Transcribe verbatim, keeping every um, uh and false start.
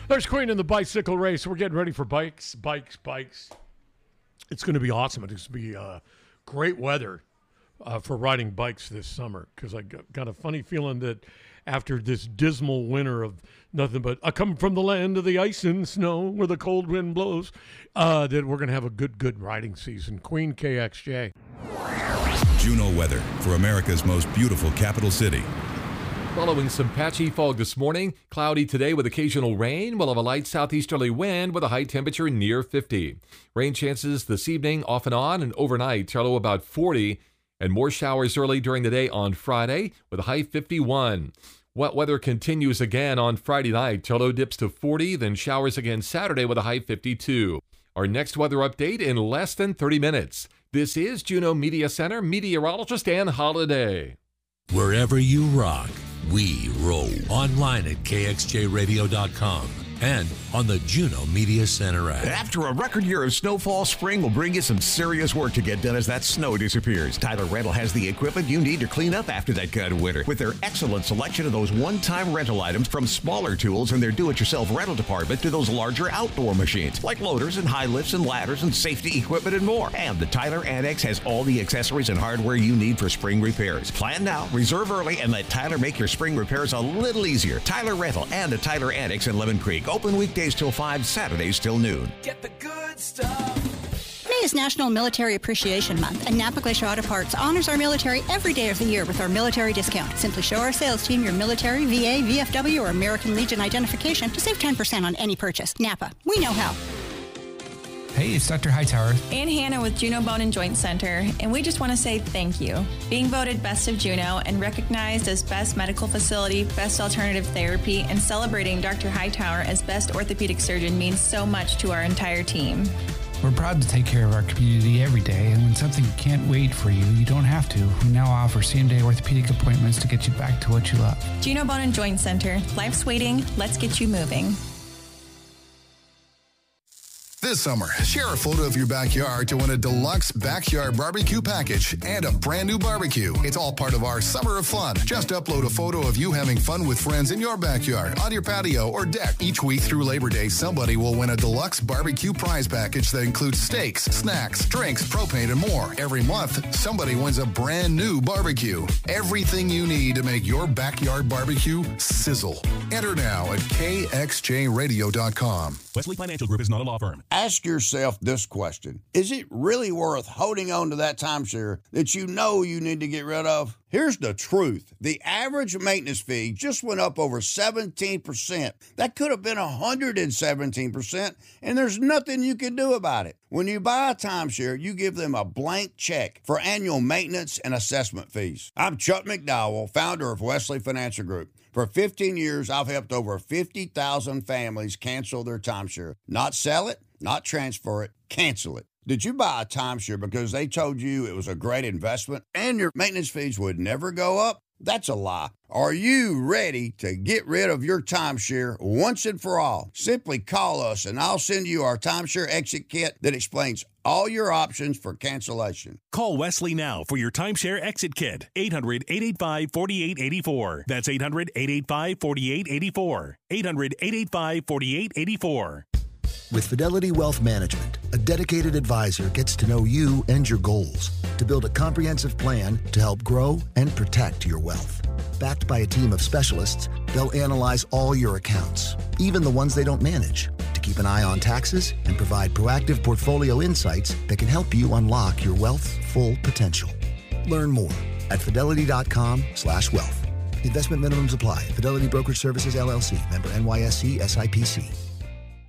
There's Queen in the bicycle race. We're getting ready for bikes, bikes, bikes. It's going to be awesome. It's going to be uh, great weather uh, for riding bikes this summer because I got, got a funny feeling that after this dismal winter of nothing but I come from the land of the ice and snow where the cold wind blows, uh, that we're going to have a good, good riding season. Queen K X J. Juneau weather for America's most beautiful capital city. Following some patchy fog this morning, cloudy today with occasional rain. We'll have a light southeasterly wind with a high temperature near fifty. Rain chances this evening off and on, and overnight a low about forty. And more showers early during the day on Friday with a high fifty-one. Wet weather continues again on Friday night. Low dips to forty, then showers again Saturday with a high fifty-two. Our next weather update in less than thirty minutes. This is Juneau Media Center meteorologist Ann Holiday. Wherever you rock, we roll. Online at K X J radio dot com and on the Juneau Media Center app. After a record year of snowfall, spring will bring you some serious work to get done as that snow disappears. Tyler Rental has the equipment you need to clean up after that kind of winter. With their excellent selection of those one-time rental items, from smaller tools in their do-it-yourself rental department to those larger outdoor machines, like loaders and high lifts and ladders and safety equipment and more. And the Tyler Annex has all the accessories and hardware you need for spring repairs. Plan now, reserve early, and let Tyler make your spring repairs a little easier. Tyler Rental and the Tyler Annex in Lemon Creek. Open weekdays till five, Saturdays till noon. Get the good stuff. May is National Military Appreciation Month, and Napa Glacier Auto Parts honors our military every day of the year with our military discount. Simply show our sales team your military, V A, V F W, or American Legion identification to save ten percent on any purchase. Napa, we know how. Hey, it's Doctor Hightower. And Hannah with Juneau Bone and Joint Center, and we just want to say thank you. Being voted Best of Juneau and recognized as Best Medical Facility, Best Alternative Therapy, and celebrating Doctor Hightower as Best Orthopedic Surgeon means so much to our entire team. We're proud to take care of our community every day, and when something can't wait for you, you don't have to. We now offer same-day orthopedic appointments to get you back to what you love. Juneau Bone and Joint Center. Life's waiting. Let's get you moving. This summer, share a photo of your backyard to win a deluxe backyard barbecue package and a brand new barbecue. It's all part of our Summer of Fun. Just upload a photo of you having fun with friends in your backyard, on your patio, or deck. Each week through Labor Day, somebody will win a deluxe barbecue prize package that includes steaks, snacks, drinks, propane, and more. Every month, somebody wins a brand new barbecue. Everything you need to make your backyard barbecue sizzle. Enter now at K X J radio dot com. Wesley Financial Group is not a law firm. Ask yourself this question. Is it really worth holding on to that timeshare that you know you need to get rid of? Here's the truth. The average maintenance fee just went up over seventeen percent. That could have been one hundred seventeen percent, and there's nothing you can do about it. When you buy a timeshare, you give them a blank check for annual maintenance and assessment fees. I'm Chuck McDowell, founder of Wesley Financial Group. For fifteen years, I've helped over fifty thousand families cancel their timeshare. Not sell it, not transfer it, cancel it. Did you buy a timeshare because they told you it was a great investment and your maintenance fees would never go up? That's a lie. Are you ready to get rid of your timeshare once and for all? Simply call us and I'll send you our timeshare exit kit that explains all your options for cancellation. Call Wesley now for your timeshare exit kit. eight hundred, eight eight five, four eight eight four. That's eight hundred, eight eight five, four eight eight four. eight hundred, eight eight five, four eight eight four. With Fidelity Wealth Management, a dedicated advisor gets to know you and your goals to build a comprehensive plan to help grow and protect your wealth. Backed by a team of specialists, they'll analyze all your accounts, even the ones they don't manage, to keep an eye on taxes and provide proactive portfolio insights that can help you unlock your wealth's full potential. Learn more at fidelity dot com slash wealth. Investment minimums apply. Fidelity Brokerage Services, L L C. Member N Y S E S I P C.